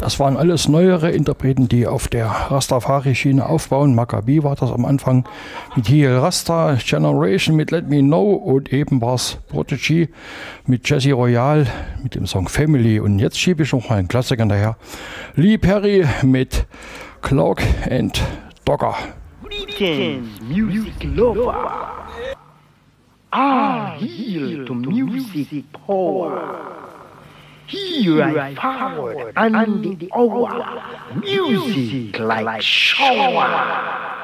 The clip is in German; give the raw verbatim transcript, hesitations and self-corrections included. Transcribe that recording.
Das waren alles neuere Interpreten, die auf der Rastafari-Schiene aufbauen. Maccabi war das am Anfang mit Heel Rasta, Generation mit Let Me Know und eben war es Prodigy mit Jesse Royale mit dem Song Family. Und jetzt schiebe ich noch mal einen Klassiker daher. Lee Perry mit Cloak and Dagger. Greetings, music lover. Ah, heal to music power. Here I forward and the hour, music like shower.